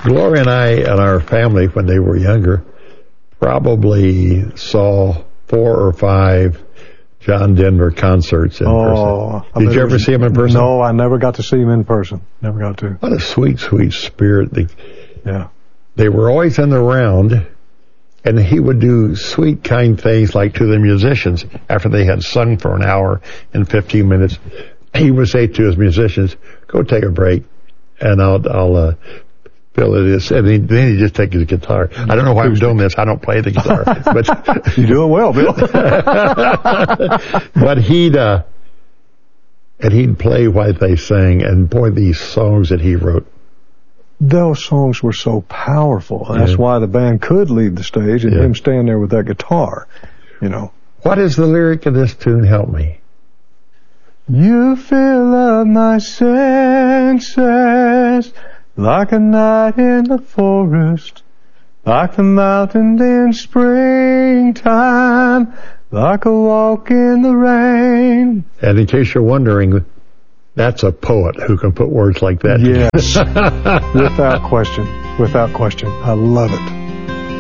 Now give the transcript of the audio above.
Gloria and I and our family, when they were younger, probably saw 4 or 5 John Denver concerts in person. Did you ever see him in person? No, I never got to see him in person. Never got to. What a sweet, sweet spirit. Yeah. They were always in the round, and he would do sweet, kind things like to the musicians after they had sung for an hour and 15 minutes. He would say to his musicians, "Go take a break, and I'll fill it." And then he'd just take his guitar. I don't know why I'm doing this. I don't play the guitar, but you're doing well, Bill. But he'd play while they sang, and boy, these songs that he wrote. Those songs were so powerful. That's why the band could leave the stage and him stand there with that guitar, you know. What is the lyric of this tune? Help me. You fill up my senses like a night in the forest, like the mountain in springtime, like a walk in the rain. And in case you're wondering, that's a poet who can put words like that. Yes, without question. Without question. I love it.